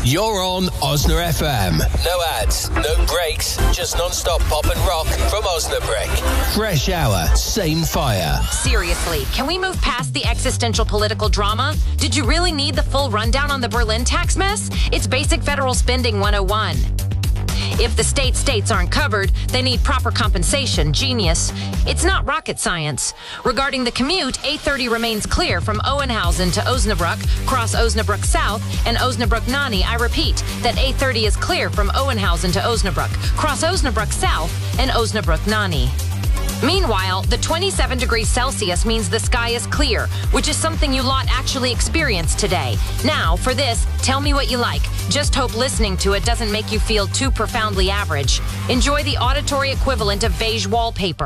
You're on Osna FM. No ads, no breaks, just non-stop pop and rock from Osnabrück. Fresh hour, same fire. Seriously, can we move past the existential political drama? Did you really need the full rundown on the Berlin tax mess? It's Basic Federal Spending 101. If the states aren't covered, they need proper compensation. Genius. It's not rocket science. Regarding the commute, A30 remains clear from Owenhausen to Osnabrück, cross Osnabrück South, and Osnabrück-Nani. I repeat, that A30 is clear from Owenhausen to Osnabrück, cross Osnabrück South, and Osnabrück-Nani. Meanwhile, the 27 degrees Celsius means the sky is clear, which is something you lot actually experienced today. Now, for this, tell me what you like. Just hope listening to it doesn't make you feel too profoundly average. Enjoy the auditory equivalent of beige wallpaper.